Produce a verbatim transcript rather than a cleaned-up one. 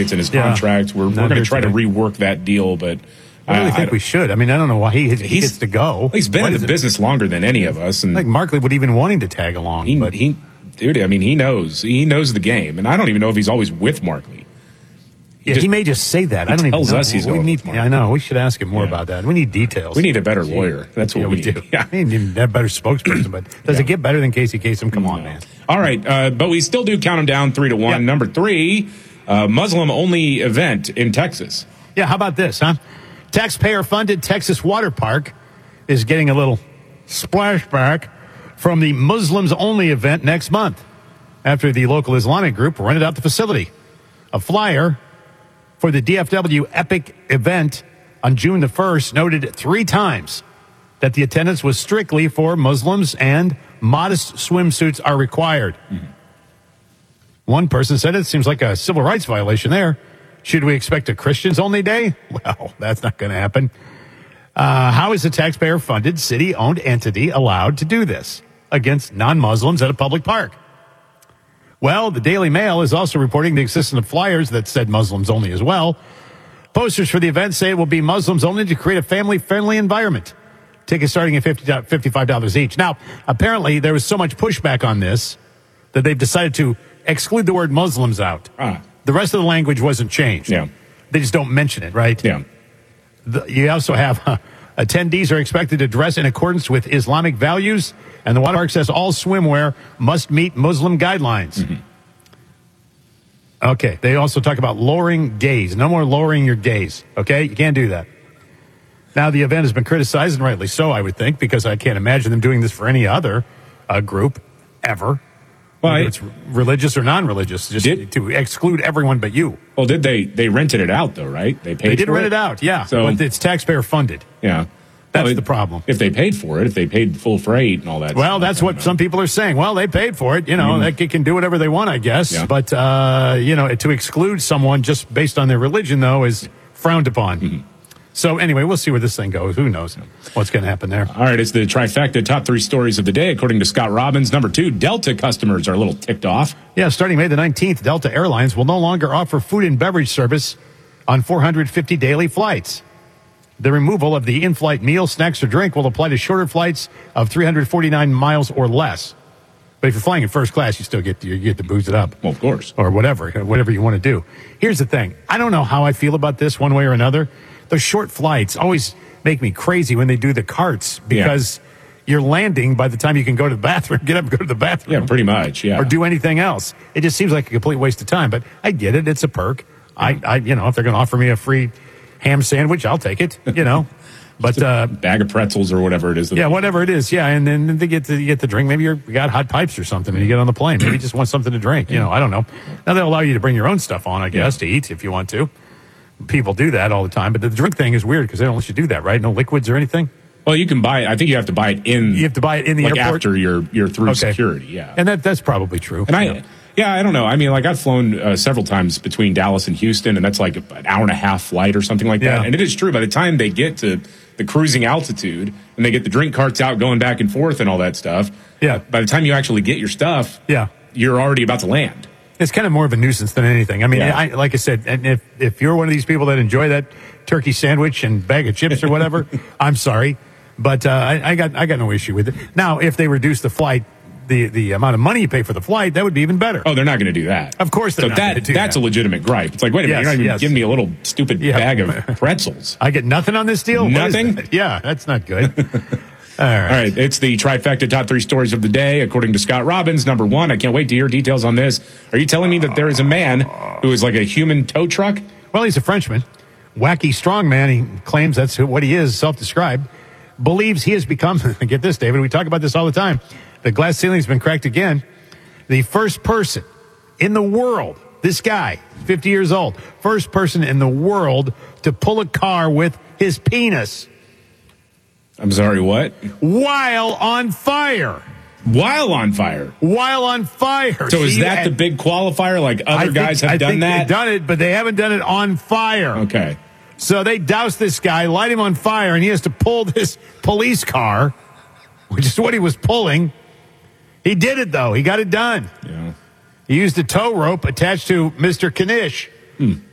it's in his Yeah. contract. We're, we're going to try to rework that deal, but I really I, think I we should. I mean, I don't know why he, he gets to go. He's been What in is the it? business longer than any of us. And like Markley would even wanting to tag along. he, but he, dude, I mean, he knows. He knows the game. And I don't even know if he's always with Markley. He, yeah, just, he may just say that. I don't tells even know. us he's we going need, with Markley. yeah, I know. We should ask him more Yeah. about that. We need details. We need a better lawyer. That's what yeah, we, we need. do. Yeah. We need a better spokesperson. But does Yeah. it get better than Casey Kasem? Come on, No. man. All right, uh, but we still do count them down three to one. Yeah. Number three, uh, Muslim-only event in Texas. Yeah, how about this, huh? Taxpayer-funded Texas water park is getting a little splashback from the Muslims-only event next month after the local Islamic group rented out the facility. A flyer for the D F W Epic event on June the first noted three times that the attendance was strictly for Muslims and modest swimsuits are required. Mm-hmm. One person said it seems like a civil rights violation there. Should we expect a Christians-only day? Well, that's not going to happen. Uh, how is a taxpayer-funded, city-owned entity allowed to do this against non-Muslims at a public park? Well, the Daily Mail is also reporting the existence of flyers that said Muslims only as well. Posters for the event say it will be Muslims only to create a family-friendly environment. Tickets starting at fifty-five dollars each. Now, apparently there was so much pushback on this that they've decided to exclude the word Muslims out. Ah. The rest of the language wasn't changed. Yeah. They just don't mention it, right? Yeah. The, you also have uh, attendees are expected to dress in accordance with Islamic values, and the water park says all swimwear must meet Muslim guidelines. Mm-hmm. Okay. They also talk about lowering gaze. No more lowering your gaze. Okay? You can't do that. Now, the event has been criticized, and rightly so, I would think, because I can't imagine them doing this for any other uh, group ever. Well, Whether I- it's religious or non-religious, just Did- to exclude everyone but you. Well, did they? They rented it out, though, right? They paid. They did for rent it out, yeah, So but it's taxpayer funded. yeah, That's Well, the problem. If they paid for it, if they paid full freight and all that. Well, stuff, that's I don't what know. some people are saying. Well, they paid for it. You know, Mm. they can do whatever they want, I guess. Yeah. But, uh, you know, to exclude someone just based on their religion, though, is frowned upon. Mm-hmm. So, anyway, we'll see where this thing goes. Who knows what's going to happen there. All right, it's the trifecta top three stories of the day, according to Scott Robbins. Number two, Delta customers are a little ticked off. Yeah, starting May the nineteenth, Delta Airlines will no longer offer food and beverage service on four hundred fifty daily flights. The removal of the in-flight meal, snacks, or drink will apply to shorter flights of three hundred forty-nine miles or less. But if you're flying in first class, you still get to, you get to booze it up. Well, of course. Or whatever, whatever you want to do. Here's the thing. I don't know how I feel about this one way or another. Those short flights always make me crazy when they do the carts because you're landing by the time you can go to the bathroom, get up and go to the bathroom. Yeah, pretty much. Yeah. Or do anything else. It just seems like a complete waste of time. But I get it. It's a perk. I, I, you know, if they're going to offer me a free ham sandwich, I'll take it, you know. But uh, bag of pretzels or whatever it is. that yeah, they- whatever it is, yeah, and then they get to you get the drink. Maybe you're, you got hot pipes or something, and you get on the plane. Maybe you just want something to drink. You know, I don't know. Now they'll allow you to bring your own stuff on, I guess, to eat if you want to. People do that all the time, but the drink thing is weird because they don't let you do that, right? No liquids or anything. Well, you can buy it. I think you have to buy it in. You have to buy it in the like airport after you're you're through Okay. security. Yeah. and that that's probably true. And I, Yeah. yeah, I don't know. I mean, like I've flown uh, several times between Dallas and Houston, and that's like an hour and a half flight or something like Yeah. that. And it is true. By the time they get to the cruising altitude and they get the drink carts out going back and forth and all that stuff, Yeah. by the time you actually get your stuff, Yeah. you're already about to land. It's kind of more of a nuisance than anything. I mean, Yeah. I, like I said, and if, if you're one of these people that enjoy that turkey sandwich and bag of chips or whatever, I'm sorry, but uh, I, I got I got no issue with it. Now, if they reduce the flight, the the amount of money you pay for the flight, that would be even better. Oh, they're not going to do that. Of course they're so not that gonna do that's that. a legitimate gripe. It's like, wait a minute, Yes, you're not even yes. giving me a little stupid Yeah. bag of pretzels. I get nothing on this deal. What is Nothing? that? Yeah, that's not good. All right. All right, it's the trifecta top three stories of the day, according to Scott Robbins. Number one, I can't wait to hear details on this. Are you telling me that there is a man who is like a human tow truck? Well, he's a Frenchman. Wacky strong man. He claims that's who, what he is, self-described. Believes he has become, get this, David, we talk about this all the time. The glass ceiling has been cracked again. The first person in the world, this guy, fifty years old, first person in the world to pull a car with his penis I'm sorry, what? while on fire. While on fire. While on fire. So is See, that the and big qualifier? Like other I think- guys have I done think that? They've done it, but they haven't done it on fire. Okay. So they douse this guy, light him on fire, and he has to pull this police car, which is what he was pulling. He did it, though. He got it done. Yeah. He used a tow rope attached to Mister Knish. Hmm.